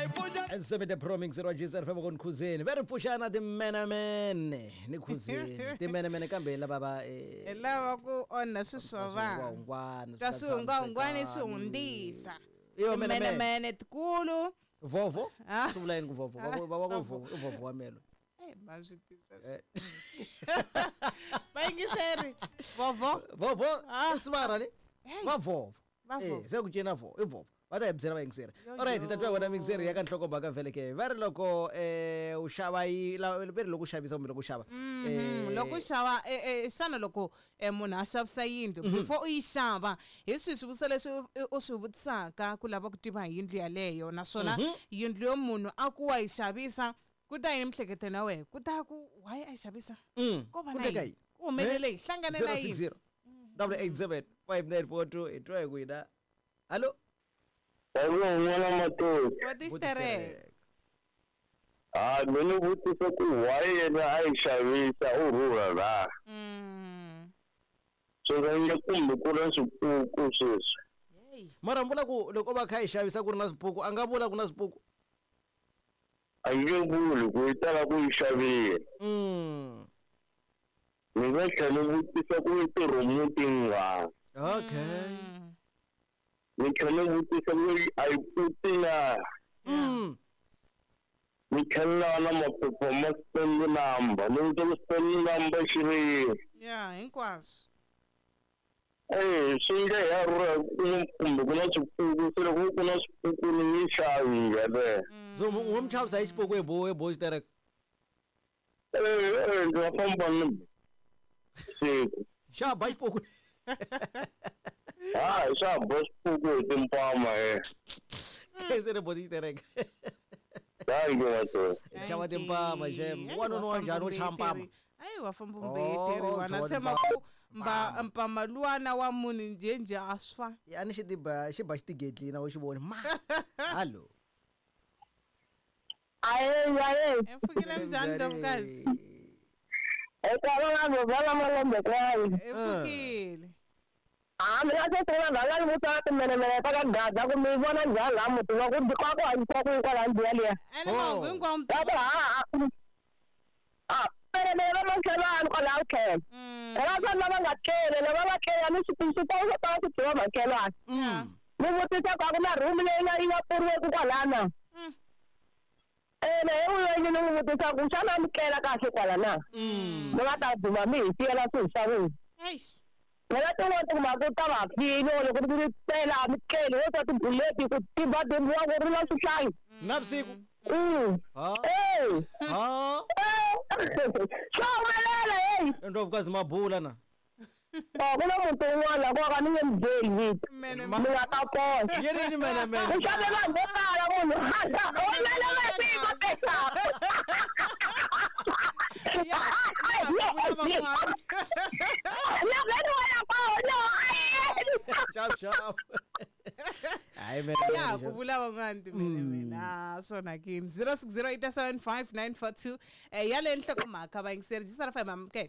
Sebete proming zero register femo kon khuzeni very mfushana timenemene ni khuzeni timenemene kambe la baba lava ku ona swiswavana ka swihungwahungwani swi hundzisa timenemene tikulu vovo swi yini ku vovo vovo wa melo bayingiseri vovo ismara ni va vovo se ku cina vovo Vata ebsera bayingiseri. Alright, tatwa wena mixeri yaka nhloko baka vele ke. Very loko u xava yi very loko u xavisa kumbe loko u xava. Loko u xava xana loko munhu a xavisa yindlu before u yi xava hi swi swivutiso leswi u swi vutisaka ku lava ku tiva hi yindlu yaleyo naswona yindlu yo munhu a ku wa yi xavisa ku ta yini mihleketweni na wena ku ta ku why a yi xavisa ko va na yi ku humelele hi hlangane na yini 060 887 itwa ku ina allo Ngwana Matosi. What is the Mini vutisa ku why yena a yi xavisa u rhurha la. So ngeke kumbe ku na swipuku sweswi. Mara vula ku loko va kha yi xavisa ku ri na swipuku a nga vula ku na swipuku. A yi vuli ku yi tala ku yi xavile. Ni nga tlhela vutisa ku yi tirhomu tingani. Okay. Ni tlhela vutisa ku a yi puti na. Ni tlhela na maphepha ma stand number. Ni vutisa stand number xi ri yini. Hinkwaswo. Swi nga ya kumbe ku na swipuku se loko ku na swipuku ni yi xavi yaleyo. So mu xavisa hi xipuku boys direct. Ndzi nga famba ni siku. Xava xipuku. Xa boss puku hi timpama Kese re boys direct. Thank you Matosi. Xava timpama shem. Wanuna wa njhani wo champama? Ayi wa famba mbeteri wana tshema ku mpama luwana wa munhu njenje aswa. Yani xi ba xitigedli na u xi voni ma. Hallo. Aye. Mfukile mzani ntomkazi. Ekala ngizala malembe kwayo. Mfukile. Mina sesena ngala muta timenemene ka dada ku mi vona njala muti wa ku dikwa ko ayisa ku kwala ndiyaliya. Ene ngwa Pero me vamos a quedar con la que. Ahora no van a quedar, no van a quedar ni si todo para que todo va a quedar. No voy a estar con una rumba y la por tu calana. Me no voy a estar con sana que la casa calana. No va a estar tu mami, si era tu sabe. Eish. Pero tú no te vas a estar aquí, no, yo creo que te la que no está tu bullet, tu va de nuevo a la suchay. Napsiku. Ndovkazi mabhula na. Kuna muntu un'wana kwa ni mjeli. Mina ta pona. Yini mene. Ushadela ngokala munhu. Wena wesiko pesa. Sharp. Hayi mene. Ya kubulawa ngani mina sona kini 06087594 yale nhloko makha bayingiserigisara fa mama ke.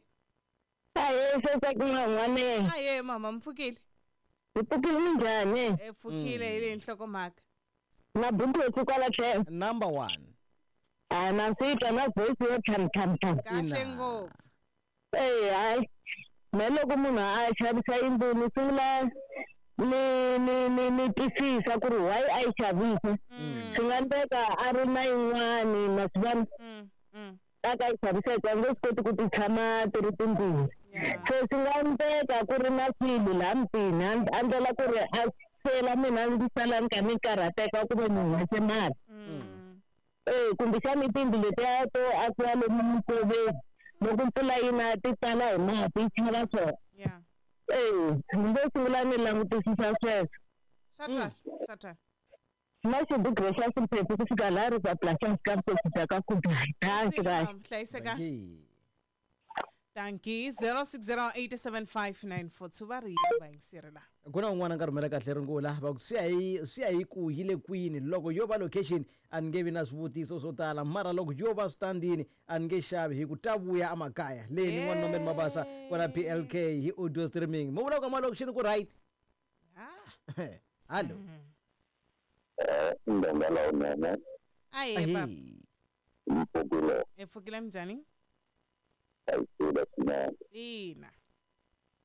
Sesekungwane. Mama mfukile. Upukile njani? Efukile ile nhloko makha. Na buku etsikwala che. Number 1. Nasita na voice yo tham. Kahle ngopfu. Hayi. Meloko munhu a xavisa yindlu ni sungula ni twisisa ku ri why a yi xavisa. Swi nga ndeka a ri na yin'wani masivana. Aka yi xaviseka a nge swi koti ku ti tshama ti ri timbirhi. So swi nga ndeka ku ri na swilo laha mutini a ndlela ku ri a sela mina ndzi sala ni kha ni karhateka ku ve ni humese mali. Kumbexani tindlu letiya to akiwa lomu miseveni loko mpfula yi na ti tala hi mati yi chela swona. Ni nge sungula ni langutisisa sweswo. Sata. Na xibugre xa simpepe ku fika laha ri va plastic ka mpesisa ka ku dlaya. Hlayiseka. Thank you 06087594 bari bayingisirela. Kuna un'wana nkarhi mela kahle ringula va ku swi ya hi ku hile kwini loko yo va location a ni nge vi na swivutiso swo tala mara loko yo va standini a ni nge xavi hi ku ta vuya emakaya leyi ni n'wana nomeni mabasa kwala PLK hi audio streaming mo vula ku malokixini ku right. Hallo. Ndangala unene. Aye baba. Mpogolo Efukile njani? ayisula sinani Ina.